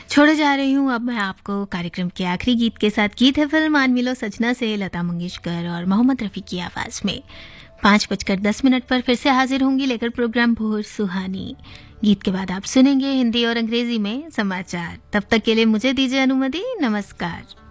छोड़े जा रही हूँ अब मैं आपको कार्यक्रम के आखिरी गीत के साथ। गीत है फिल्म मान मिलो सजना से, लता मंगेशकर और मोहम्मद रफ़ी की आवाज़ में। 5:10 पर फिर से हाजिर होंगी लेकर प्रोग्राम भोर सुहानी। गीत के बाद आप सुनेंगे हिंदी और अंग्रेजी में समाचार। तब तक के लिए मुझे दीजिए अनुमति। नमस्कार।